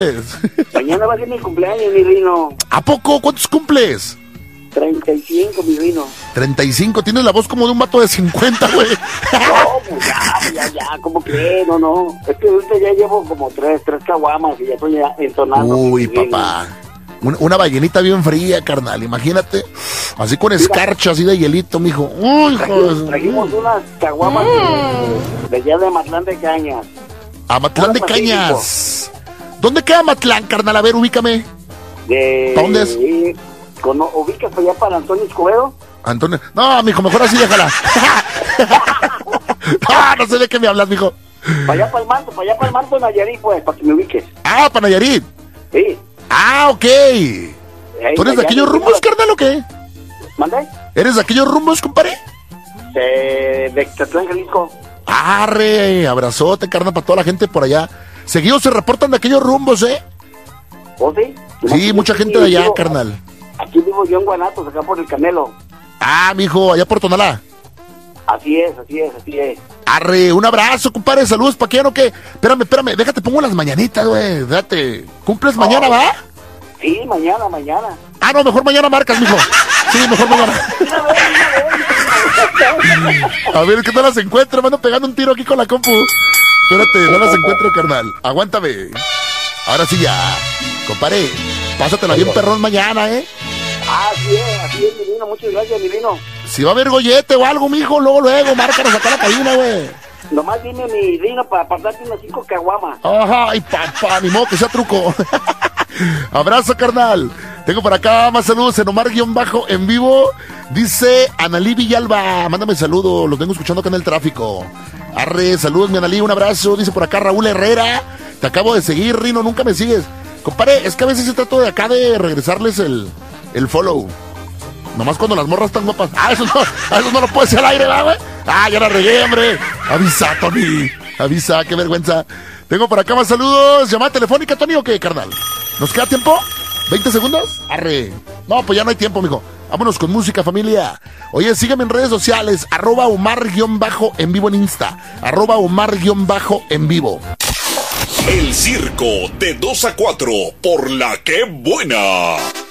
Mañana va a ser mi cumpleaños, mi Rino. ¿A poco? ¿Cuántos cumples? 35, mi Rino. 35, tienes la voz como de un vato de 50, güey. No, pues ya, ¿cómo crees? No. Es que ahorita ya llevo como tres caguamas y ya estoy ya entonando. Uy, papá. Una ballenita bien fría, carnal, imagínate. Así con escarcha, así de hielito, mijo. Uy, trajimos unas caguamas de allá de Matlán de Cañas. A Matlán de Cañas. ¿Dónde queda Matlán, carnal? A ver, ubícame. ¿Para dónde es? ¿Ubicas para allá para Antonio Escobedo? Antonio. No, mijo, mejor así déjala. No sé de qué me hablas, mijo. Para allá para el Manto, Nayarit, pues, para que me ubiques. Ah, para Nayarit. Sí. Ah, ok. ¿Tú eres de aquellos rumbos, carnal, o qué? ¿Mande? ¿Eres de aquellos rumbos, compadre? De Catlán, Jalisco. Arre, abrazote, carnal, para toda la gente por allá. Seguidos se reportan de aquellos rumbos, ¿eh? ¿Oh, sí? Sí, mucha gente de allá, carnal. Aquí vivo yo en Guanatos, acá por el Canelo. Ah, mijo, allá por Tonalá. Así es. Arre, un abrazo, compadre, saludos, ¿pa' quién o qué? Espérame, déjate, pongo las mañanitas, güey, date. ¿Cumples mañana, va? Sí, mañana. Ah, no, mejor mañana marcas, mijo. Sí, mejor mañana. A ver, que no las encuentro, me ando pegando un tiro aquí con la compu. Espérate, no las encuentro, carnal. Aguántame. Ahora sí ya. Compadre, pásatela bien perrón mañana, ¿eh? Así es, mi Rino, muchas gracias, mi Rino. Si va a haber gollete o algo, mijo, luego, márcanos acá la cabina, güey. Nomás dime, mi Rino, para darte unas 5 caguamas. Ay, papá, ni modo que sea truco. Abrazo, carnal. Tengo por acá más saludos en Omar-en vivo. Dice Analí Villalba, mándame saludos, los vengo escuchando acá en el tráfico. Arre, saludos, mi Analí, un abrazo. Dice por acá Raúl Herrera, te acabo de seguir, Rino, nunca me sigues. Compadre, es que a veces se trato de acá de regresarles el follow. Nomás cuando las morras están guapas. Eso no lo puede ser al aire, ¿verdad, güey? Ya la regué, hombre. Avisa, Tony. Avisa, qué vergüenza. Tengo por acá más saludos. ¿Llamada telefónica, Tony, o qué, carnal? ¿Nos queda tiempo? ¿20 segundos? Arre. No, pues ya no hay tiempo, mijo. Vámonos con música, familia. Oye, sígueme en redes sociales. @Omar_en vivo en Insta. @Omar_en vivo. El circo de 2 a 4 por La Que Buena.